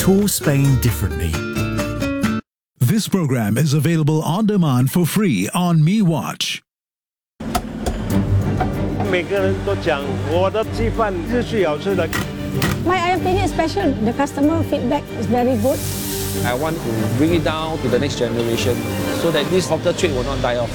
tour Spain differently. This program is available on demand for free on MeWatch. 每个人都讲我的鸡饭是最好吃的。 My ayam penyet is special. The customer feedback is very good. I want to bring it down to the next generation so that this hawker trade will not die off.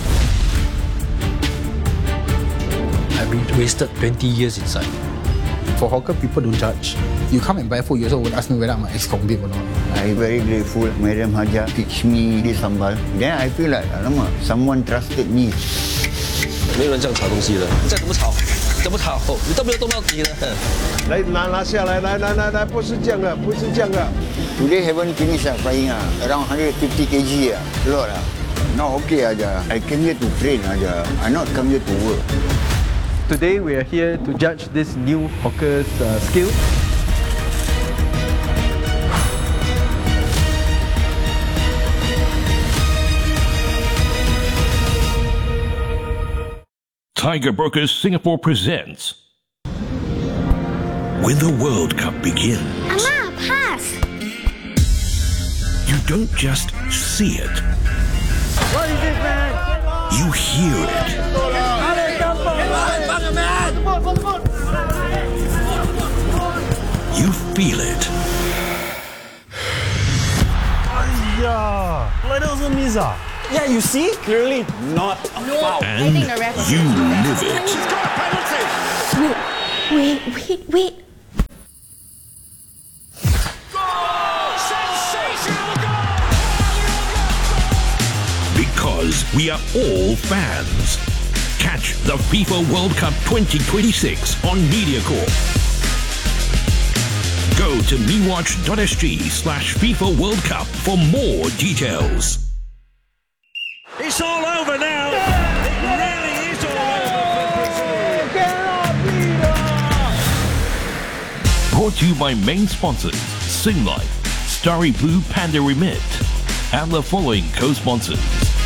I've been wasted 20 years inside. For hawker, people don't judge. You come and buy food, you also would ask me whether I'm an ex-convict or not. I'm very grateful. Madam Haja teach me this sambal. Then I feel like, alamak, someone trusted me. 没有人这样炒东西的，你再怎么炒，你都没有动到底的。 来拿下来，来，不是这样的，不是这样的。 Today haven't finished frying around 150 kg a lot Now okay aja. I came here to train aja. I not come here to work. Today we are here to judge this new hawker's skill. Tiger Brokers Singapore presents. When the World Cup begins, Amma, pass! you don't just see it. What is it, man? You hear it. You feel it. Yeah, you see? Clearly not a foul. And you live it. Wait. Because we are all fans. Catch the FIFA World Cup 2026 on MediaCorp. Go to mewatch.sg/FIFA World Cup for more details. It's all over now. It really is all over. Brought to you by main sponsors Singlife, Starry Blue Panda Remit, and the following co-sponsors.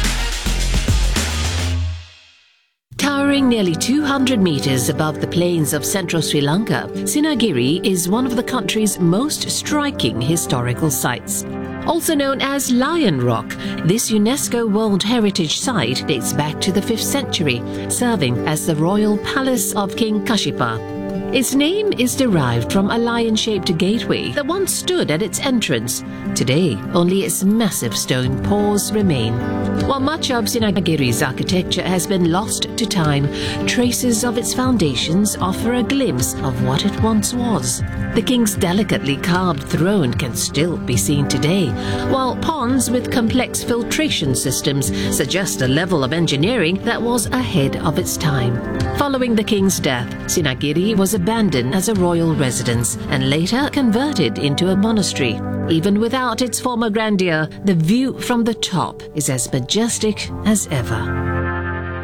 Towering nearly 200 meters above the plains of central Sri Lanka, Sinagiri is one of the country's most striking historical sites. Also known as Lion Rock, this UNESCO World Heritage Site dates back to the 5th century, serving as the royal palace of King Kashipa. Its name is derived from a lion-shaped gateway that once stood at its entrance. Today, only its massive stone paws remain. While much of Sinagiri's architecture has been lost to time, traces of its foundations offer a glimpse of what it once was. The king's delicately carved throne can still be seen today, while ponds with complex filtration systems suggest a level of engineering that was ahead of its time. Following the king's death, Sinagiri was abandoned as a royal residence and later converted into a monastery. Even without its former grandeur, the view from the top is as majestic as ever.